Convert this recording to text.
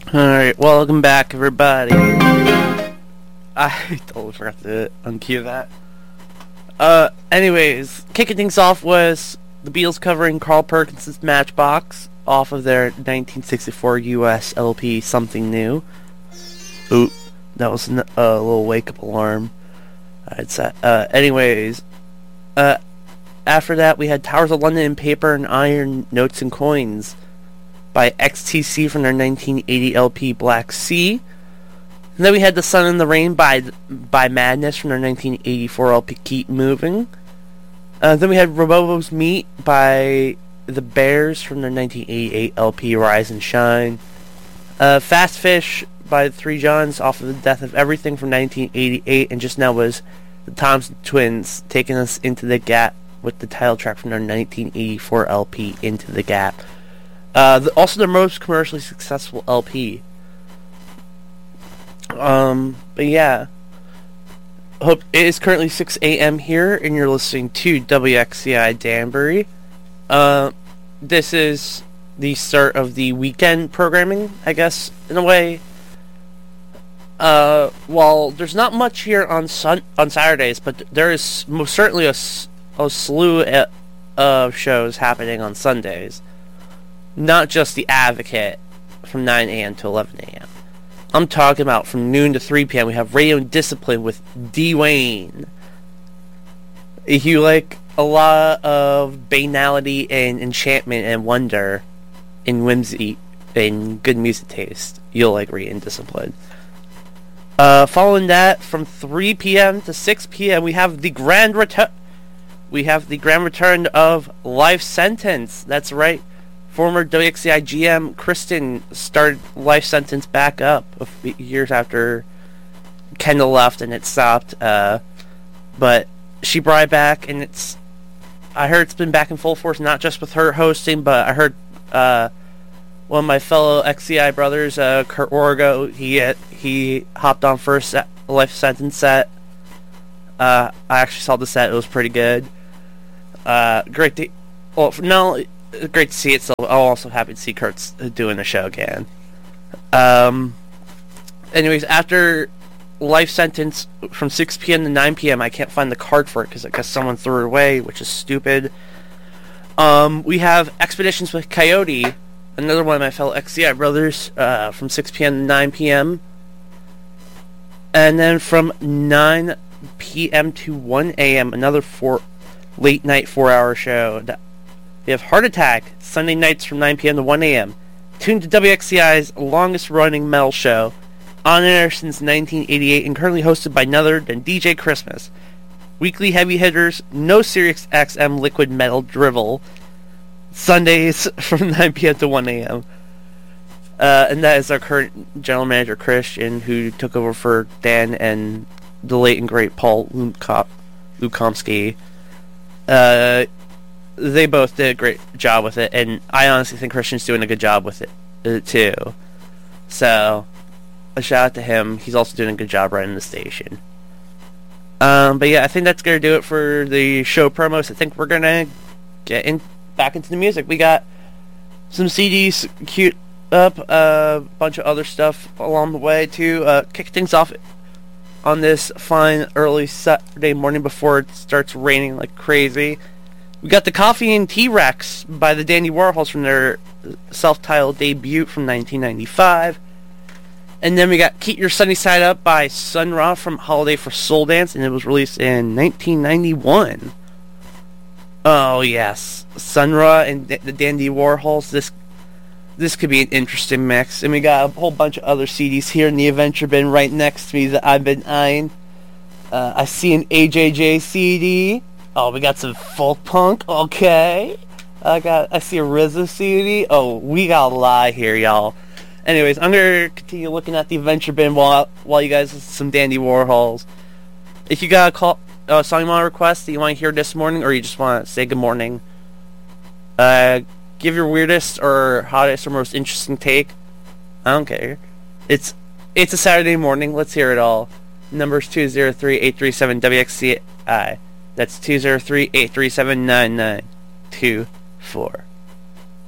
Alright, welcome back, everybody. I totally forgot to uncue that. Anyways, kicking things off was the Beatles covering Carl Perkins' Matchbox off of their 1964 US LP, Something New. Ooh, that was a little wake-up alarm. Anyways, after that we had Towers of London in Paper and Iron, Notes and Coins by XTC from their 1980 LP Black Sea. And then we had The Sun and the Rain by Madness from their 1984 LP Keep Moving. Then we had Robobo's Meat by The Bears from their 1988 LP Rise and Shine. Fast Fish by the Three Johns off of The Death of Everything from 1988. And just now was the Thompson Twins taking us into the gap with the title track from their 1984 LP Into the Gap. Also their most commercially successful LP. But yeah. Hope it is currently 6 a.m. here, and you're listening to WXCI Danbury. This is the start of the weekend programming, I guess, in a way. Well, there's not much here on Saturdays, but there is most certainly a slew of shows happening on Sundays. Not just The Advocate from 9 a.m. to 11 a.m. I'm talking about from noon to 3 p.m. we have Radio Discipline with D. Wayne. If you like a lot of banality and enchantment and wonder and whimsy and good music taste, you'll like Radio Discipline. Following that, from 3 p.m. to 6 p.m. we have the grand return. We have the grand return of Life Sentence. That's right. Former WXCI GM Kristen started Life Sentence back up a few years after Kendall left and it stopped. But she brought it back, and I heard it's been back in full force, not just with her hosting, but I heard one of my fellow XCI brothers, Kurt Orgo, he hopped on first Life Sentence set. I actually saw the set; it was pretty good. Great to see it. So I'm also happy to see Kurt's doing the show again. Anyways, after Life Sentence from 6 p.m. to 9 p.m. I can't find the card for it because I guess someone threw it away, which is stupid. We have Expeditions with Coyote, another one of my fellow XCI brothers, from 6 p.m. to 9 p.m. And then from 9 p.m. to 1 a.m. another late night 4-hour show. We have Heart Attack, Sunday nights from 9 p.m. to 1 a.m. Tuned to WXCI's longest-running metal show, on air since 1988 and currently hosted by none other than DJ Christmas. Weekly heavy hitters, no Sirius XM liquid metal drivel. Sundays from 9 p.m. to 1 a.m. And that is our current general manager, Christian, who took over for Dan and the late and great Paul Lukomsky. They both did a great job with it, and I honestly think Christian's doing a good job with it too. So, a shout out to him. He's also doing a good job running the station. But yeah, I think that's going to do it for the show promos. I think we're going to get back into the music. We got some CDs queued up, a bunch of other stuff along the way to kick things off on this fine early Saturday morning before it starts raining like crazy. We got the Coffee and T-Rex by the Dandy Warhols from their self-titled debut from 1995. And then we got Keep Your Sunny Side Up by Sun Ra from Holiday for Soul Dance, and it was released in 1991. Oh yes, Sun Ra and the Dandy Warhols. This could be an interesting mix. And we got a whole bunch of other CDs here in the Adventure Bin right next to me that I've been eyeing. I see an AJJ CD. Oh, we got some folk punk. Okay. I see a RZA CD. Oh, we got a lot here, y'all. Anyways, I'm gonna continue looking at the Adventure Bin while you guys listen to some Dandy Warhols. If you got a song you want to request that you want to hear this morning, or you just want to say good morning, give your weirdest or hottest or most interesting take. I don't care. It's a Saturday morning. Let's hear it all. Number's 203-837-WXCI. That's 203-837-9924.